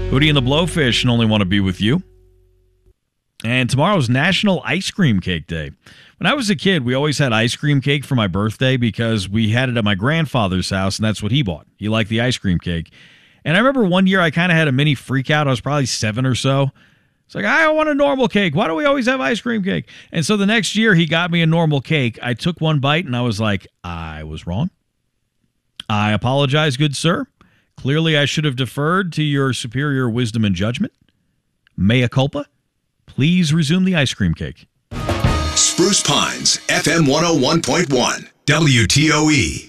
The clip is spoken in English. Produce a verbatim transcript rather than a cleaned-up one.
Hootie and the Blowfish and Only Want to Be With You. And tomorrow's National Ice Cream Cake Day. When I was a kid, we always had ice cream cake for my birthday because we had it at my grandfather's house, and that's what he bought. He liked the ice cream cake. And I remember one year I kind of had a mini freak out. I was probably seven or so. It's like, I want a normal cake. Why do we always have ice cream cake? And so the next year he got me a normal cake. I took one bite and I was like, I was wrong. I apologize, good sir. Clearly I should have deferred to your superior wisdom and judgment. Mea culpa. Please resume the ice cream cake. Spruce Pines, F M one oh one point one, W T O E.